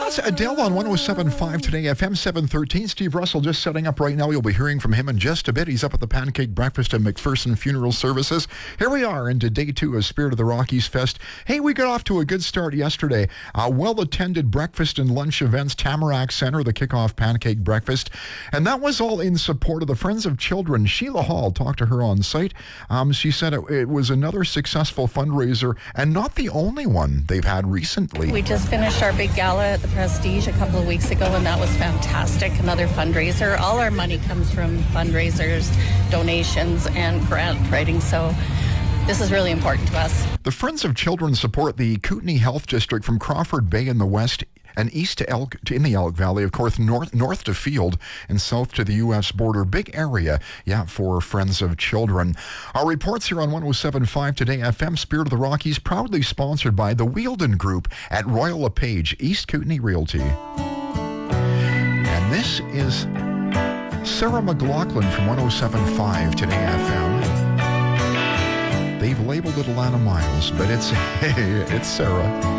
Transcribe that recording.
That's Adele on 107.5 today, FM 713. Steve Russell just setting up right now. You'll be hearing from him in just a bit. He's up at the Pancake Breakfast at McPherson Funeral Services. Here we are into day 2 of Spirit of the Rockies Fest. Hey, we got off to a good start yesterday. Well-attended breakfast and lunch events, Tamarack Center, the kickoff Pancake Breakfast. And that was all in support of the Friends of Children. Sheila Hall talked to her on site. She said it was another successful fundraiser and not the only one they've had recently. We just finished our big gala at the Prestige a couple of weeks ago, and that was fantastic. Another fundraiser. All our money comes from fundraisers, donations, and grant writing, so this is really important to us. The Friends of Children support the Kootenay Health District from Crawford Bay in the west and east to in the Elk Valley, of course, north to Field and south to the U.S. border. Big area, for Friends of Children. Our reports here on 107.5 today, FM Spirit of the Rockies, proudly sponsored by the Wheeldon Group at Royal LePage, East Kootenay Realty. And this is Sarah McLaughlin from 107.5 today, FM. They've labeled it Alana Miles, but it's Sarah.